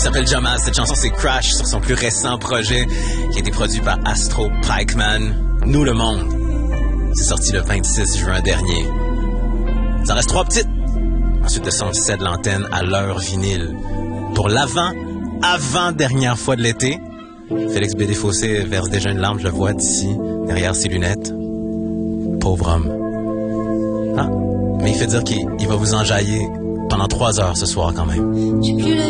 qui s'appelle Jamas. Cette chanson, c'est Crash sur son plus récent projet qui a été produit par Astro Pikeman. Nous, le monde. C'est sorti le 26 juin dernier. Ça reste 3 petites. Ensuite de ça, on cède l'antenne à l'heure vinyle. Pour avant-dernière fois de l'été, Félix Bédé-Fossé verse déjà une larme, je le vois d'ici, derrière ses lunettes. Pauvre homme. Ah, mais il fait dire qu'il va vous enjailler pendant 3 heures ce soir quand même.